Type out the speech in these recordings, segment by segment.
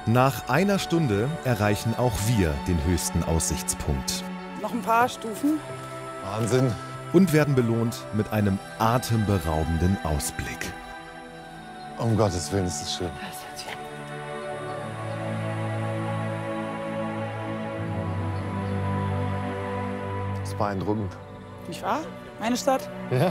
Nach einer Stunde erreichen auch wir den höchsten Aussichtspunkt. Noch ein paar Stufen. Wahnsinn. Und werden belohnt mit einem atemberaubenden Ausblick. Um Gottes Willen, ist das schön. Das ist beeindruckend. Nicht wahr? Meine Stadt. Ja.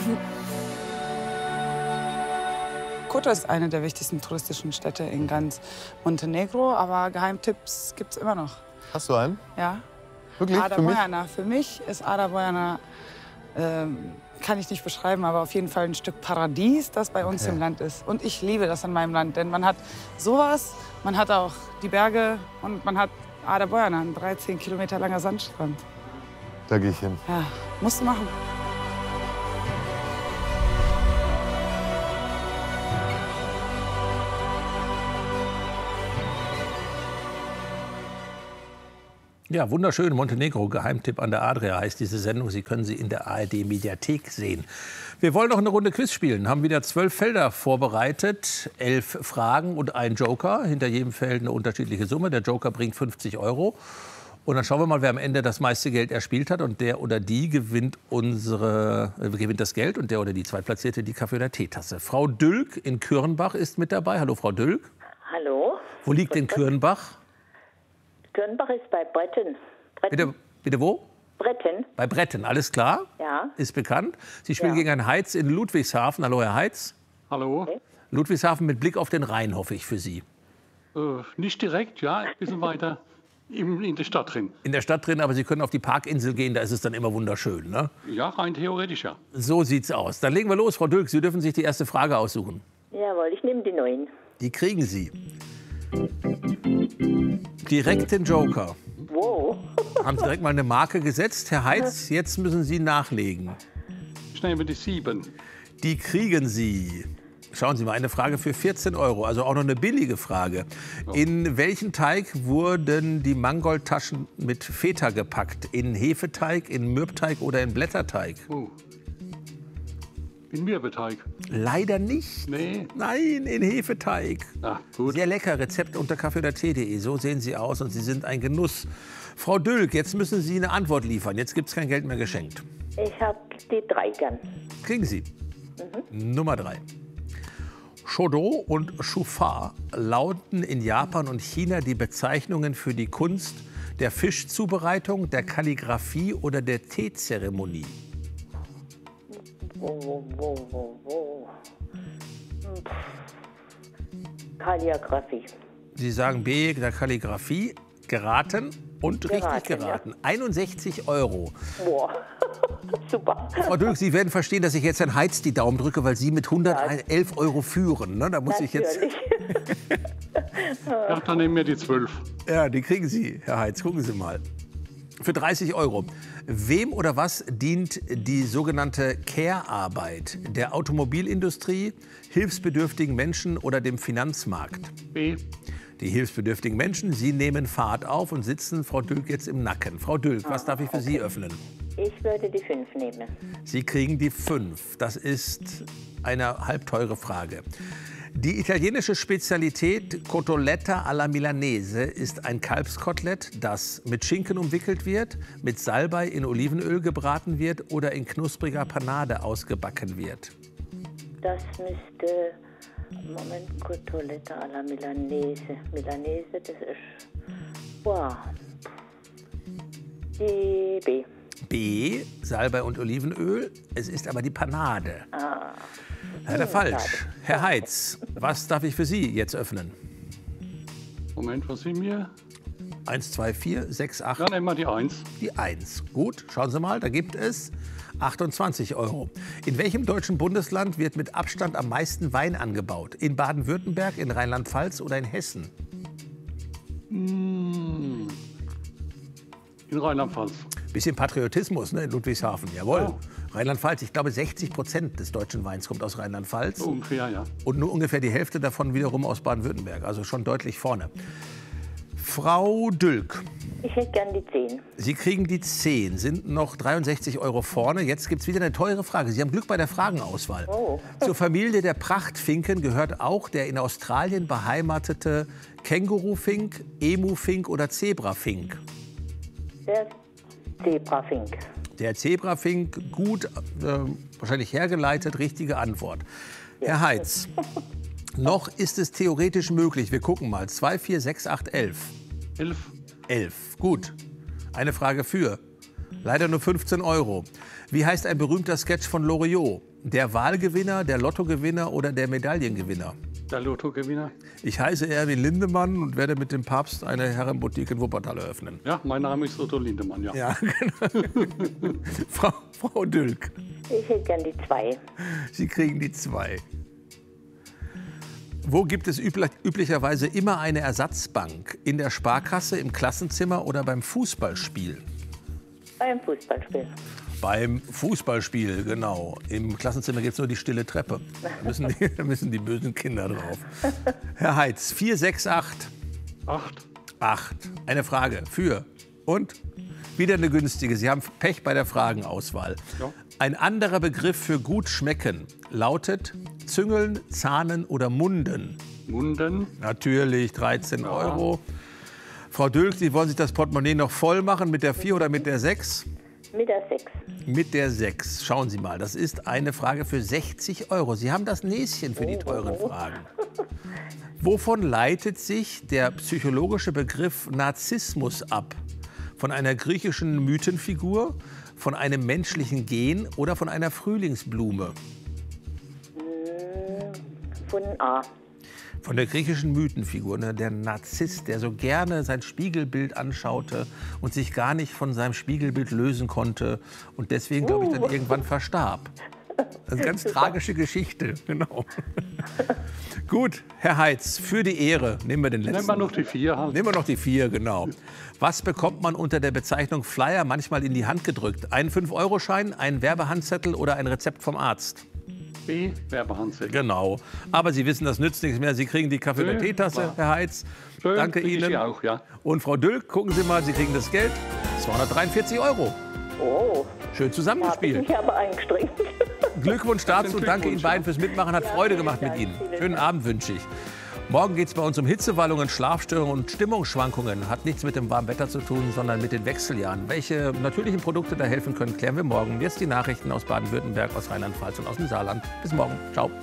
Kotor ist eine der wichtigsten touristischen Städte in ganz Montenegro, aber Geheimtipps gibt's immer noch. Hast du einen? Ja. Wirklich? Ada Für mich? Bojana. Für mich ist Ada Bojana, kann ich nicht beschreiben, aber auf jeden Fall ein Stück Paradies, das bei uns im Land ist. Und ich liebe das an meinem Land, denn man hat sowas, man hat auch die Berge und man hat Ada Bojana, ein 13 Kilometer langer Sandstrand. Da gehe ich hin. Ja, musst du machen. Ja, wunderschön. Montenegro, Geheimtipp an der Adria heißt diese Sendung. Sie können sie in der ARD-Mediathek sehen. Wir wollen noch eine Runde Quiz spielen. Haben wieder 12 Felder vorbereitet, 11 Fragen und ein Joker. Hinter jedem Feld eine unterschiedliche Summe. Der Joker bringt 50 €. Und dann schauen wir mal, wer am Ende das meiste Geld erspielt hat. Und der oder die gewinnt das Geld. Und der oder die Zweitplatzierte die Kaffee- oder Teetasse. Frau Dülk in Kürnbach ist mit dabei. Hallo, Frau Dülk. Hallo. Wo liegt denn Kürnbach? Kürnbach ist bei Bretten. Bitte wo? Bretten. Bei Bretten, alles klar? Ja. Ist bekannt. Sie spielen Ja. gegen Herrn Heitz in Ludwigshafen. Hallo, Herr Heitz. Hallo. Okay. Ludwigshafen mit Blick auf den Rhein, hoffe ich für Sie. Nicht direkt, ja, ein bisschen weiter in der Stadt drin. In der Stadt drin, aber Sie können auf die Parkinsel gehen, da ist es dann immer wunderschön. Ne? Ja, rein theoretisch, ja. So sieht's aus. Dann legen wir los, Frau Dülk. Sie dürfen sich die erste Frage aussuchen. Jawohl, ich nehme die 9. Die kriegen Sie. Direkt den Joker. Wow. Haben Sie direkt mal eine Marke gesetzt? Herr Heitz, jetzt müssen Sie nachlegen. Ich nehme die 7. Die kriegen Sie. Schauen Sie mal, eine Frage für 14 €, also auch noch eine billige Frage. In welchen Teig wurden die Mangoldtaschen mit Feta gepackt? In Hefeteig, in Mürbteig oder in Blätterteig? In Mürbeteig. Leider nicht. Nee. Nein, in Hefeteig. Ah, gut. Sehr lecker, Rezept unter kaffee-oder-tee.de. So sehen Sie aus und Sie sind ein Genuss. Frau Dülk, jetzt müssen Sie eine Antwort liefern. Jetzt gibt es kein Geld mehr geschenkt. Ich habe die 3 gern. Kriegen Sie. Nummer 3. Shodo und Shufa lauten in Japan und China die Bezeichnungen für die Kunst der Fischzubereitung, der Kalligraphie oder der Teezeremonie. Kalligraphie. Sie sagen B, der Kalligraphie. Geraten und richtig geraten. Ja. 61 €. Boah, super. Frau Dülk, Sie werden verstehen, dass ich jetzt Herrn Heitz die Daumen drücke, weil Sie mit 111 € führen. Ne? Da muss ich jetzt. Ja, dann nehmen wir die 12. Ja, die kriegen Sie, Herr Heitz. Gucken Sie mal. Für 30 €. Wem oder was dient die sogenannte Care-Arbeit? Der Automobilindustrie, hilfsbedürftigen Menschen oder dem Finanzmarkt? B. Die hilfsbedürftigen Menschen, sie nehmen Fahrt auf und sitzen Frau Dülk jetzt im Nacken. Frau Dülk, was darf ich für Sie öffnen? Ich würde die 5 nehmen. Sie kriegen die 5. Das ist eine halbteure Frage. Die italienische Spezialität Cotoletta alla Milanese ist ein Kalbskotelett, das mit Schinken umwickelt wird, mit Salbei in Olivenöl gebraten wird oder in knuspriger Panade ausgebacken wird. Das müsste... Moment, Cotoletta alla Milanese. Milanese, das ist... Wow. Die B. B, Salbei und Olivenöl. Es ist aber die Panade. Leider falsch. Herr Heitz, was darf ich für Sie jetzt öffnen? Moment, was sind wir? 1, 2, 4, 6, 8. Ja, nehmen wir die 1. Die 1. Gut, schauen Sie mal, da gibt es 28 €. In welchem deutschen Bundesland wird mit Abstand am meisten Wein angebaut? In Baden-Württemberg, in Rheinland-Pfalz oder in Hessen? In Rheinland-Pfalz. Bisschen Patriotismus, ne, in Ludwigshafen, jawohl. Oh. Rheinland-Pfalz, ich glaube 60% des deutschen Weins kommt aus Rheinland-Pfalz. So ungefähr, ja. Und nur ungefähr die Hälfte davon wiederum aus Baden-Württemberg, also schon deutlich vorne. Frau Dülk, Ich hätte gern die 10. Sie kriegen die 10, sind noch 63 € vorne. Jetzt gibt es wieder eine teure Frage. Sie haben Glück bei der Fragenauswahl. Oh. Zur Familie der Prachtfinken gehört auch der in Australien beheimatete Kängurufink, Emufink oder Zebrafink. Der Zebrafink. Der Zebrafink, gut, wahrscheinlich hergeleitet, richtige Antwort. Herr Heitz, noch ist es theoretisch möglich. Wir gucken mal. 2, 4, 6, 8, 11. 11. 11. Gut. Eine Frage für. Leider nur 15 €. Wie heißt ein berühmter Sketch von Loriot? Der Wahlgewinner, der Lottogewinner oder der Medaillengewinner? Der Lottogewinner. Ich heiße Erwin Lindemann und werde mit dem Papst eine Herrenboutique in Wuppertal eröffnen. Ja, mein Name ist Otto Lindemann, ja. Ja, genau. Frau Dülk, Ich hätte gern die 2. Sie kriegen die 2. Wo gibt es üblicherweise immer eine Ersatzbank? In der Sparkasse, im Klassenzimmer oder beim Fußballspiel? Beim Fußballspiel. Beim Fußballspiel, genau. Im Klassenzimmer gibt es nur die stille Treppe. Da müssen die bösen Kinder drauf. Herr Heitz, 4, 6, 8. 8. 8. Eine Frage für und wieder eine günstige. Sie haben Pech bei der Fragenauswahl. Ja. Ein anderer Begriff für gut schmecken lautet Züngeln, Zahnen oder Munden. Munden. Natürlich 13 €. Frau Dülk, Sie wollen sich das Portemonnaie noch voll machen mit der 4 oder mit der 6? Mit der 6. Mit der 6. Schauen Sie mal, das ist eine Frage für 60 €. Sie haben das Näschen für die teuren Fragen. Wovon leitet sich der psychologische Begriff Narzissmus ab? Von einer griechischen Mythenfigur, von einem menschlichen Gen oder von einer Frühlingsblume? Von A. Von der griechischen Mythenfigur, ne? Der Narzisst, der so gerne sein Spiegelbild anschaute und sich gar nicht von seinem Spiegelbild lösen konnte und deswegen, glaube ich, dann irgendwann verstarb. Das ist eine ganz tragische Geschichte, genau. Gut, Herr Heitz, für die Ehre nehmen wir den letzten. Nehmen wir noch die 4 halt. Nehmen wir noch die 4, genau. Was bekommt man unter der Bezeichnung Flyer manchmal in die Hand gedrückt? Einen 5-Euro-Schein, einen Werbehandzettel oder ein Rezept vom Arzt? B. Werbehandzettel. Genau. Aber Sie wissen, das nützt nichts mehr. Sie kriegen die Kaffee- oder Teetasse, Herr Heitz. Schön, Danke krieg ich Ihnen. Sie auch, ja. Und Frau Dülk, gucken Sie mal, Sie kriegen das Geld. 243 €. Oh, Schön da habe ich zusammengespielt. mich aber angestrengt. Glückwunsch dazu. Glückwunsch, Danke Ihnen ja. beiden fürs Mitmachen. Hat Freude gemacht mit Ihnen. Schönen Abend wünsche ich. Morgen geht es bei uns um Hitzewallungen, Schlafstörungen und Stimmungsschwankungen. Hat nichts mit dem warmen Wetter zu tun, sondern mit den Wechseljahren. Welche natürlichen Produkte da helfen können, klären wir morgen. Jetzt die Nachrichten aus Baden-Württemberg, aus Rheinland-Pfalz und aus dem Saarland. Bis morgen. Ciao.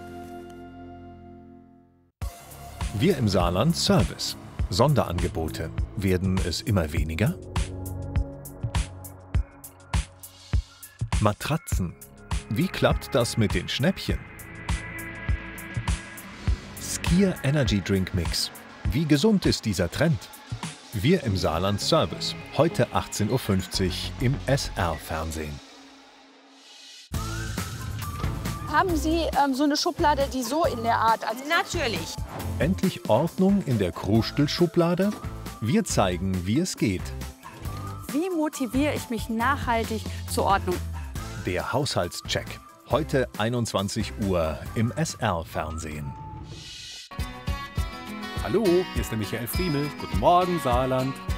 Wir im Saarland Service. Sonderangebote. Werden es immer weniger? Matratzen. Wie klappt das mit den Schnäppchen? Skier Energy Drink Mix. Wie gesund ist dieser Trend? Wir im Saarland Service. Heute 18:50 Uhr im SR-Fernsehen. Haben Sie so eine Schublade, die so in der Art... Natürlich. Endlich Ordnung in der Krustel-Schublade? Wir zeigen, wie es geht. Wie motiviere ich mich nachhaltig zur Ordnung? Der Haushaltscheck. Heute 21 Uhr im SR-Fernsehen. Hallo, hier ist der Michael Friemel. Guten Morgen, Saarland.